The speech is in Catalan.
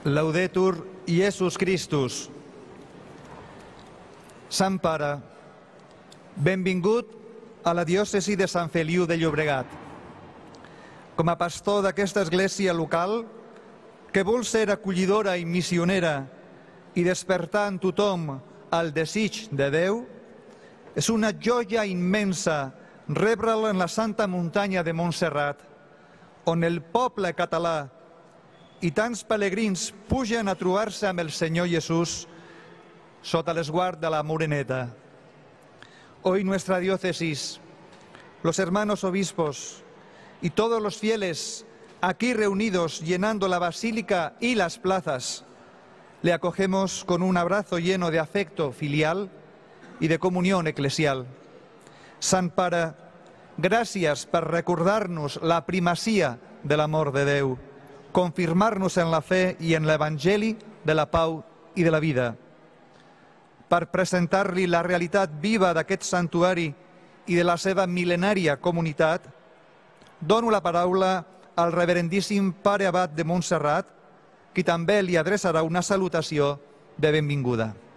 Laudetur Iesus Christus. Sant Pare, benvingut a la diòcesi de Sant Feliu de Llobregat. Com a pastor d'aquesta església local, que vol ser acollidora i missionera i despertar en tothom el desig de Déu, és una joia immensa rebre'l en la santa muntanya de Montserrat, on el poble català i tants pelegrins pugen a trobar-se amb el Senyor Jesús sota l'esguard de la Moreneta. Hoy nuestra diócesis, los hermanos obispos y todos los fieles aquí reunidos llenando la basílica y las plazas, le acogemos con un abrazo lleno de afecto filial y de comunión eclesial. Sant Pare, gràcies per recordar-nos la primacia de l'amor de Déu, confirmar-nos en la fe i en l'Evangeli de la pau i de la vida. Per presentar-li la realitat viva d'aquest santuari i de la seva mil·lenària comunitat, dono la paraula al reverendíssim pare abat de Montserrat, qui també li adreçarà una salutació de benvinguda.